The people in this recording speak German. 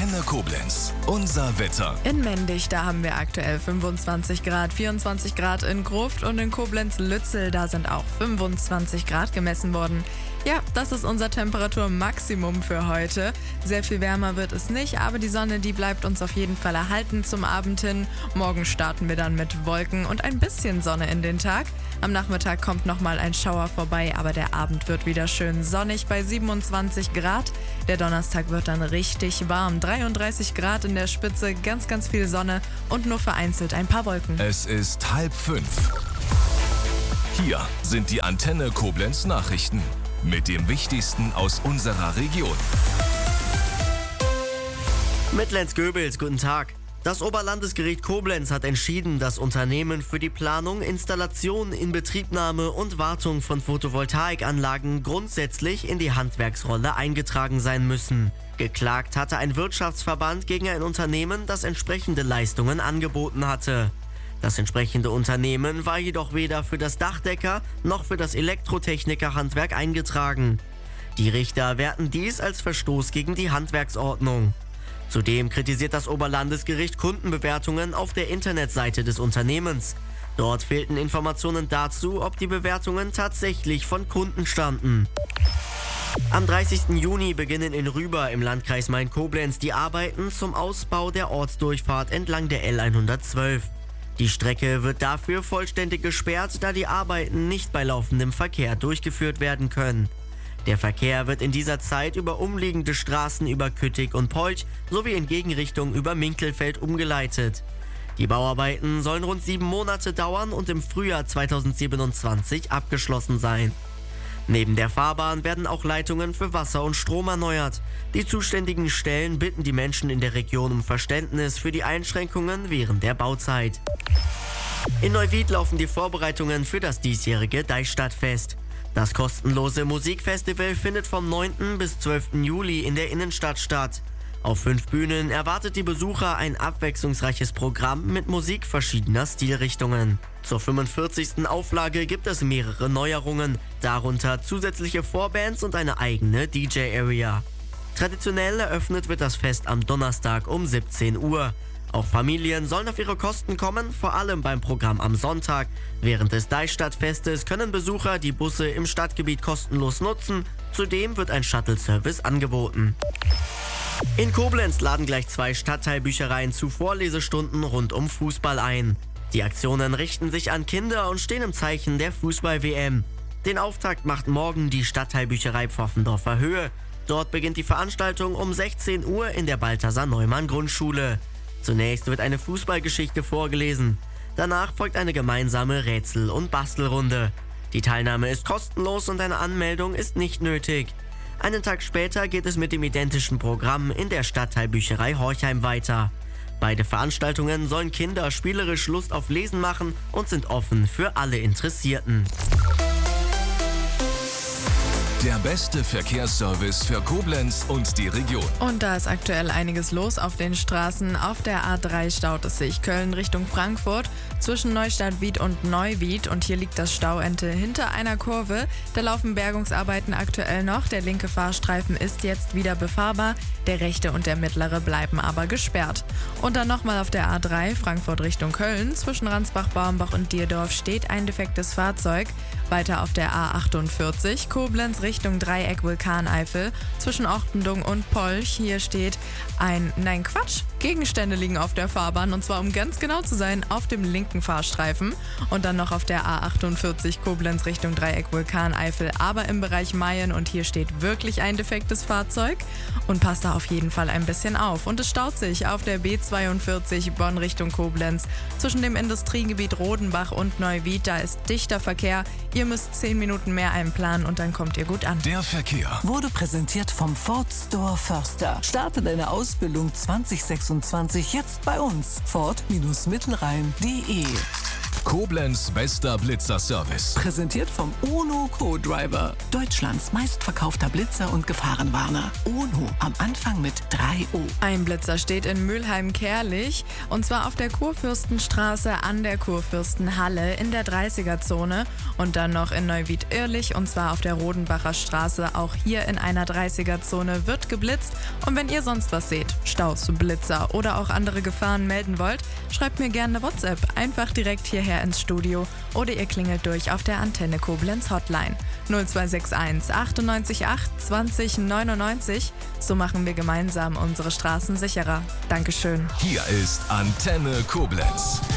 Antenne Koblenz. Unser Wetter. In Mendig, da haben wir aktuell 25 Grad, 24 Grad in Gruft und in Koblenz-Lützel, da sind auch 25 Grad gemessen worden. Ja, das ist unser Temperaturmaximum für heute. Sehr viel wärmer wird es nicht, aber die Sonne, die bleibt uns auf jeden Fall erhalten zum Abend hin. Morgen starten wir dann mit Wolken und ein bisschen Sonne in den Tag. Am Nachmittag kommt nochmal ein Schauer vorbei, aber der Abend wird wieder schön sonnig bei 27 Grad. Der Donnerstag wird dann richtig warm. 33 Grad in der Spitze, ganz, ganz viel Sonne und nur vereinzelt ein paar Wolken. Es ist 4:30. Hier sind die Antenne Koblenz Nachrichten mit dem Wichtigsten aus unserer Region. Mit Lenz Goebels, guten Tag. Das Oberlandesgericht Koblenz hat entschieden, dass Unternehmen für die Planung, Installation, Inbetriebnahme und Wartung von Photovoltaikanlagen grundsätzlich in die Handwerksrolle eingetragen sein müssen. Geklagt hatte ein Wirtschaftsverband gegen ein Unternehmen, das entsprechende Leistungen angeboten hatte. Das entsprechende Unternehmen war jedoch weder für das Dachdecker- noch für das Elektrotechnikerhandwerk eingetragen. Die Richter werten dies als Verstoß gegen die Handwerksordnung. Zudem kritisiert das Oberlandesgericht Kundenbewertungen auf der Internetseite des Unternehmens. Dort fehlten Informationen dazu, ob die Bewertungen tatsächlich von Kunden stammten. Am 30. Juni beginnen in Rüber im Landkreis Main-Koblenz die Arbeiten zum Ausbau der Ortsdurchfahrt entlang der L112. Die Strecke wird dafür vollständig gesperrt, da die Arbeiten nicht bei laufendem Verkehr durchgeführt werden können. Der Verkehr wird in dieser Zeit über umliegende Straßen über Küttig und Polch sowie in Gegenrichtung über Minkelfeld umgeleitet. Die Bauarbeiten sollen rund 7 Monate dauern und im Frühjahr 2027 abgeschlossen sein. Neben der Fahrbahn werden auch Leitungen für Wasser und Strom erneuert. Die zuständigen Stellen bitten die Menschen in der Region um Verständnis für die Einschränkungen während der Bauzeit. In Neuwied laufen die Vorbereitungen für das diesjährige Deichstadtfest. Das kostenlose Musikfestival findet vom 9. bis 12. Juli in der Innenstadt statt. Auf 5 Bühnen erwartet die Besucher ein abwechslungsreiches Programm mit Musik verschiedener Stilrichtungen. Zur 45. Auflage gibt es mehrere Neuerungen, darunter zusätzliche Vorbands und eine eigene DJ-Area. Traditionell eröffnet wird das Fest am Donnerstag um 17 Uhr. Auch Familien sollen auf ihre Kosten kommen, vor allem beim Programm am Sonntag. Während des Deichstadtfestes können Besucher die Busse im Stadtgebiet kostenlos nutzen. Zudem wird ein Shuttle-Service angeboten. In Koblenz laden gleich 2 Stadtteilbüchereien zu Vorlesestunden rund um Fußball ein. Die Aktionen richten sich an Kinder und stehen im Zeichen der Fußball-WM. Den Auftakt macht morgen die Stadtteilbücherei Pfaffendorfer Höhe. Dort beginnt die Veranstaltung um 16 Uhr in der Balthasar-Neumann-Grundschule. Zunächst wird eine Fußballgeschichte vorgelesen. Danach folgt eine gemeinsame Rätsel- und Bastelrunde. Die Teilnahme ist kostenlos und eine Anmeldung ist nicht nötig. Einen Tag später geht es mit dem identischen Programm in der Stadtteilbücherei Horchheim weiter. Beide Veranstaltungen sollen Kinder spielerisch Lust auf Lesen machen und sind offen für alle Interessierten. Der beste Verkehrsservice für Koblenz und die Region. Und da ist aktuell einiges los auf den Straßen. Auf der A3 staut es sich Köln Richtung Frankfurt zwischen Neustadt-Wied und Neuwied. Und hier liegt das Stauende hinter einer Kurve. Da laufen Bergungsarbeiten aktuell noch. Der linke Fahrstreifen ist jetzt wieder befahrbar. Der rechte und der mittlere bleiben aber gesperrt. Und dann nochmal auf der A3 Frankfurt Richtung Köln. Zwischen Ransbach, Baumbach und Dierdorf steht ein defektes Fahrzeug. Weiter auf der A48 Koblenz Richtung Dreieck Vulkaneifel. Zwischen Ortendung und Polch. Hier steht Gegenstände liegen auf der Fahrbahn und zwar, um ganz genau zu sein, auf dem linken Fahrstreifen. Und dann noch auf der A48 Koblenz Richtung Dreieck Vulkaneifel, aber im Bereich Mayen und hier steht wirklich ein defektes Fahrzeug. Und passt da auf jeden Fall ein bisschen auf. Und es staut sich auf der B42 Bonn Richtung Koblenz. Zwischen dem Industriegebiet Rodenbach und Neuwied, da ist dichter Verkehr. Ihr müsst 10 Minuten mehr einplanen und dann kommt ihr gut an. Der Verkehr wurde präsentiert vom Ford Store Förster. Starte deine Ausbildung 2026 jetzt bei uns. Ford-Mittelrhein.de Koblenz bester Blitzerservice. Präsentiert vom UNO Co-Driver. Deutschlands meistverkaufter Blitzer und Gefahrenwarner. UNO, am Anfang mit 3 O. Ein Blitzer steht in Mülheim-Kerlich und zwar auf der Kurfürstenstraße an der Kurfürstenhalle in der 30er-Zone und dann noch in Neuwied-Irlich und zwar auf der Rodenbacher Straße. Auch hier in einer 30er-Zone wird geblitzt und wenn ihr sonst was seht, Staus, Blitzer oder auch andere Gefahren melden wollt, schreibt mir gerne eine WhatsApp, einfach direkt hierher ins Studio oder ihr klingelt durch auf der Antenne Koblenz Hotline 0261 98 8 20 99. So machen wir gemeinsam unsere Straßen sicherer. Dankeschön. Hier ist Antenne Koblenz.